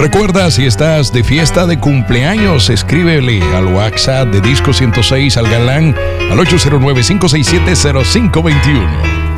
Recuerda, si estás de fiesta de cumpleaños, escríbele al WhatsApp de Disco 106 al Galán al 809-567-0521.